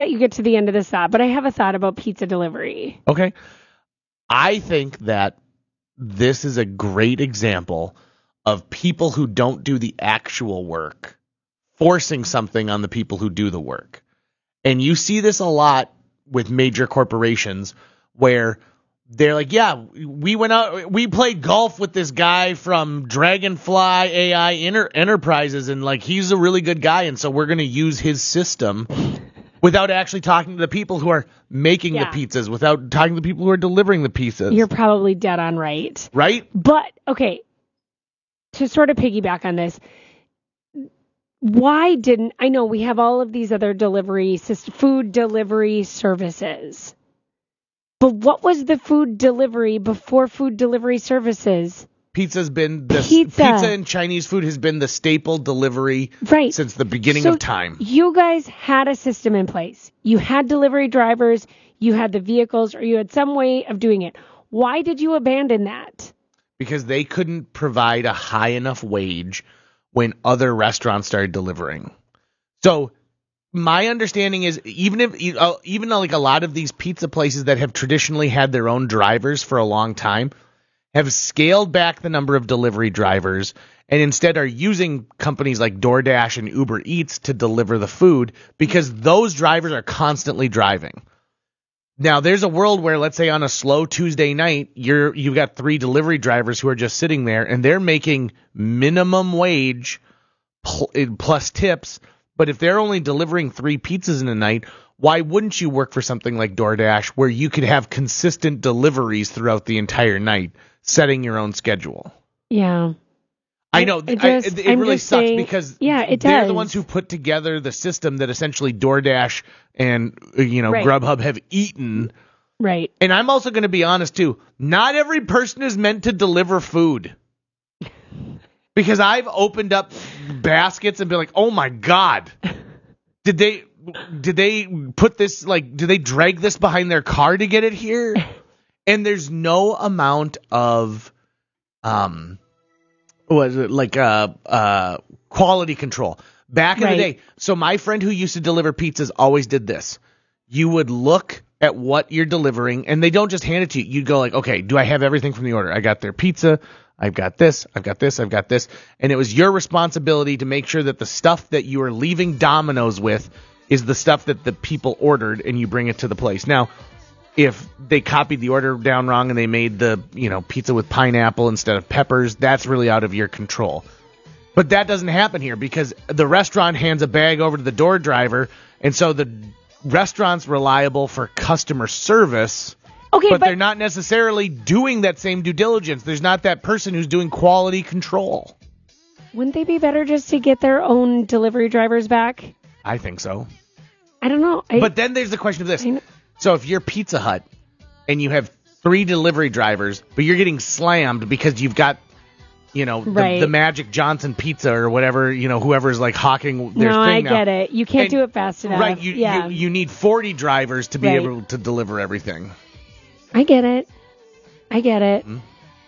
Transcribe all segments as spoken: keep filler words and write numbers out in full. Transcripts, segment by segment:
you get to the end of this thought, but I have a thought about pizza delivery. Okay. I think that this is a great example of people who don't do the actual work forcing something on the people who do the work. And you see this a lot with major corporations where they're like, yeah, we went out, we played golf with this guy from Dragonfly A I Enter- Enterprises, and like he's a really good guy, and so we're going to use his system without actually talking to the people who are making Yeah. the pizzas, without talking to the people who are delivering the pizzas. You're probably dead on right. Right? But, okay, to sort of piggyback on this, why didn't, I know we have all of these other delivery, food delivery services, but what was the food delivery before food delivery services? Pizza's been the Pizza. pizza and Chinese food has been the staple delivery Right. since the beginning So of time. You guys had a system in place. You had delivery drivers, you had the vehicles, or you had some way of doing it. Why did you abandon that? Because they couldn't provide a high enough wage when other restaurants started delivering. So my understanding is even if uh, even like a lot of these pizza places that have traditionally had their own drivers for a long time have scaled back the number of delivery drivers and instead are using companies like DoorDash and Uber Eats to deliver the food because those drivers are constantly driving. Now, there's a world where, let's say on a slow Tuesday night, you're you've got three delivery drivers who are just sitting there and they're making minimum wage pl- plus tips. But if they're only delivering three pizzas in a night, why wouldn't you work for something like DoorDash where you could have consistent deliveries throughout the entire night, setting your own schedule? Yeah. I know. It I, just- it I'm really just sucks saying- because yeah, it they're does. the ones who put together the system that essentially DoorDash and uh, you know Right. Grubhub have eaten. Right. And I'm also going to be honest too. Not every person is meant to deliver food. Because I've opened up baskets and been like, "Oh my god, did they did they put this like did they drag this behind their car to get it here?" And there's no amount of um was it like uh uh quality control back in Right. the day. So my friend who used to deliver pizzas always did this. You would look at what you're delivering, and they don't just hand it to you. You'd go like, okay, do I have everything from the order? I got their pizza. I've got this. I've got this. I've got this. And it was your responsibility to make sure that the stuff that you are leaving Domino's with is the stuff that the people ordered, and you bring it to the place. Now, if they copied the order down wrong and they made the, you know, pizza with pineapple instead of peppers, that's really out of your control. But that doesn't happen here because the restaurant hands a bag over to the door driver, and so the restaurant's reliable for customer service, Okay, but, but, they're not necessarily doing that same due diligence. There's not that person who's doing quality control. wouldn't they be better just to get their own delivery drivers back? I think so. I don't know. I, But then there's the question of this. I kn- So if you're Pizza Hut and you have three delivery drivers, but you're getting slammed because you've got, you know, the, Right. the Magic Johnson pizza or whatever, you know, whoever's like hawking their no, thing I now. get it. You can't And- do it fast enough. Right, you, yeah, you you need forty drivers to be Right. able to deliver everything. I get it. I get it. Hmm?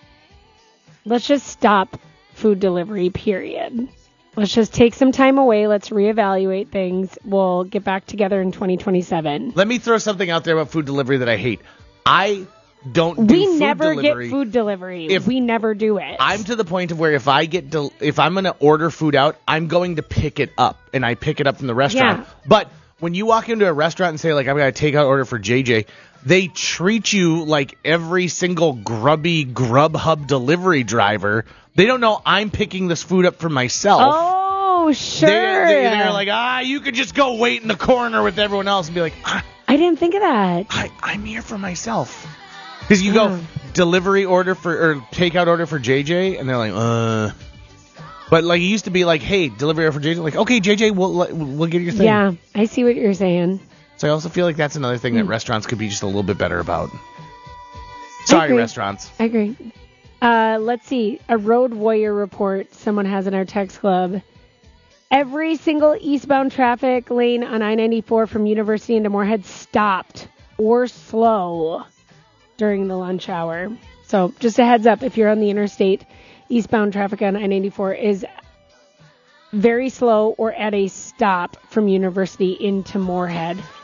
Let's just stop food delivery, period. Let's just take some time away. Let's reevaluate things. We'll get back together in twenty twenty-seven. Let me throw something out there about food delivery that I hate. I don't do We food never delivery. get food delivery. If- we never do it. I'm to the point of where if I get del- if I'm going to order food out, I'm going to pick it up, and I pick it up from the restaurant. Yeah. But when you walk into a restaurant and say like I've got a takeout order for J J, they treat you like every single grubby Grubhub delivery driver. They don't know I'm picking this food up for myself. oh, sure. They, they, they're like, ah, you could just go wait in the corner with everyone else and be like, ah, I didn't think of that. I, I'm here for myself. Because you Yeah. go delivery order for or takeout order for J J, and they're like, uh. But like it used to be like, hey, delivery order for J J. Like, okay, J J, we'll we'll get your thing. Yeah, I see what you're saying. So I also feel like that's another thing that Mm. restaurants could be just a little bit better about. Sorry, agree. restaurants. I agree. Uh, let's see. A Road Warrior report someone has in our text club. Every single eastbound traffic lane on I ninety-four from University into Moorhead stopped or slow during the lunch hour. So just a heads up, if you're on the interstate, eastbound traffic on I ninety-four is very slow or at a stop from University into Moorhead.